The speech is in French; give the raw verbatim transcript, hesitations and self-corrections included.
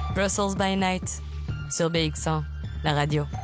Brussels by Night sur B X cent, la radio.